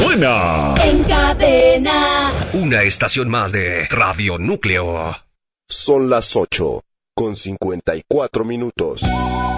buena. En Cadena. Una estación más de Radio Núcleo. Son las 8:54.